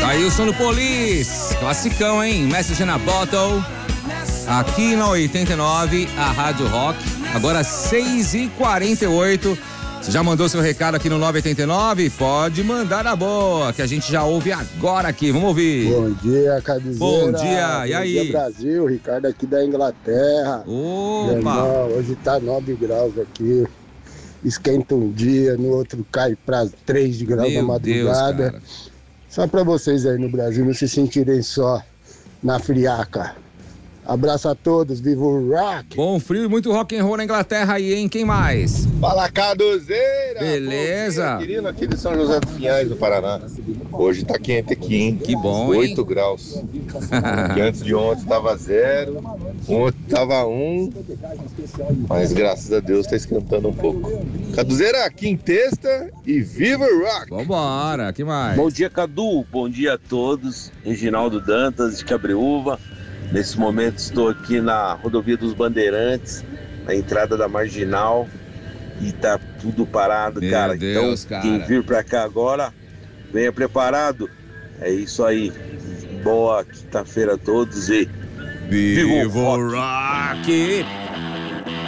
Ailson do Police, classicão, hein? Message na Bottle, aqui na 89, a Rádio Rock, agora 6h48. Você já mandou seu recado aqui no 989? Pode mandar na boa, que a gente já ouve agora aqui. Vamos ouvir. Bom dia, Cadizeira. Bom dia, e aí? Bom dia, Brasil. Ricardo aqui da Inglaterra. Opa! Irmão, hoje tá 9 graus aqui. Esquenta um dia, no outro cai pra 3 graus na madrugada. Deus, só pra vocês aí no Brasil não se sentirem só na friaca. Abraço a todos, viva o rock! Bom frio e muito rock and roll na Inglaterra aí, hein? Quem mais? Fala, Caduzeira! Beleza? Querido, aqui de São José dos Pinhais, do Paraná. Hoje tá quente aqui, hein? Que bom, 8 graus. Que antes de ontem tava 0, ontem tava 1. Mas graças a Deus tá esquentando um pouco. Caduzeira, quintesta e viva o rock! Vambora, que mais? Bom dia, Cadu. Bom dia a todos. Reginaldo Dantas, de Cabreúva. Nesse momento estou aqui na rodovia dos Bandeirantes, na entrada da Marginal, e tá tudo parado, Meu cara. Deus, então, cara. quem vir pra cá agora, venha preparado. É isso aí. Boa quinta-feira a todos e Viva o rock!